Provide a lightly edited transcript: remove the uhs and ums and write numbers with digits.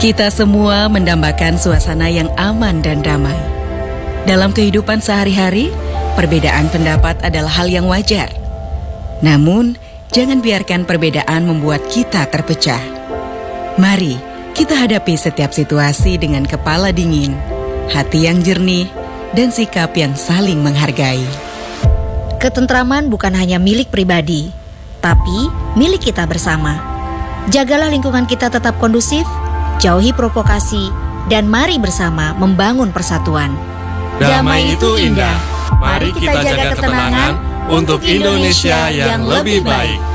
Kita semua mendambakan suasana yang aman dan damai. Dalam kehidupan sehari-hari, perbedaan pendapat adalah hal yang wajar. Namun, jangan biarkan perbedaan membuat kita terpecah. Mari kita hadapi setiap situasi dengan kepala dingin, hati yang jernih, dan sikap yang saling menghargai. Ketentraman bukan hanya milik pribadi, tapi milik kita bersama. Jagalah lingkungan kita tetap kondusif, jauhi provokasi, dan mari bersama membangun persatuan. Damai itu indah. Mari kita jaga ketenangan untuk Indonesia yang lebih baik.